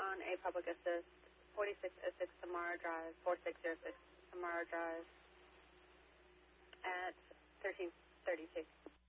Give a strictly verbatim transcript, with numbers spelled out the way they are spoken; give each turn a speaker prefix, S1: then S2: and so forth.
S1: on a public assist, forty-six oh six Samara Drive, forty-six oh six Samara Drive at thirteen thirty-two.